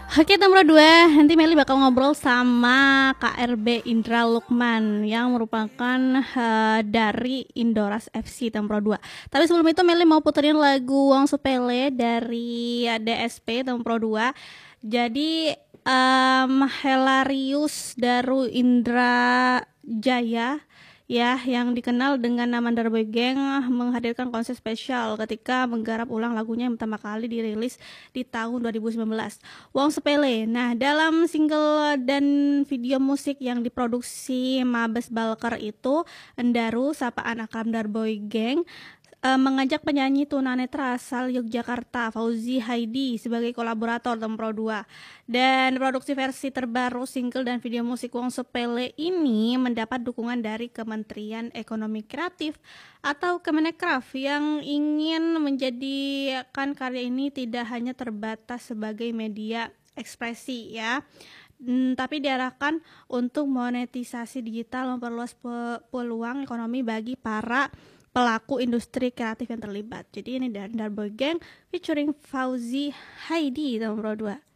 Oke, nomor 2, nanti Meli bakal ngobrol sama KRB Indra Lukman yang merupakan dari Indoras FC nomor 2. Tapi sebelum itu Meli mau puterin lagu Wong Sepele dari DSP nomor 2. Jadi Helarius Daru Indra Jaya ya, yang dikenal dengan nama Darboy Gang menghadirkan konser spesial ketika menggarap ulang lagunya yang pertama kali dirilis di tahun 2019, Wong Sepele. Nah, dalam single dan video musik yang diproduksi Mabes Balker itu, Endaru, sapaan akram Darboy Gang, mengajak penyanyi tunanetra asal Yogyakarta Fauzi Haidi sebagai kolaborator dalam Pro 2. Dan produksi versi terbaru single dan video musik Wong Sepele ini mendapat dukungan dari Kementerian Ekonomi Kreatif atau Kemenkraf yang ingin menjadikan karya ini tidak hanya terbatas sebagai media ekspresi ya. Tapi diarahkan untuk monetisasi digital, memperluas peluang ekonomi bagi para pelaku industri kreatif yang terlibat. Jadi ini dari Darboy Gang featuring Fauzi Haidi nomor 2.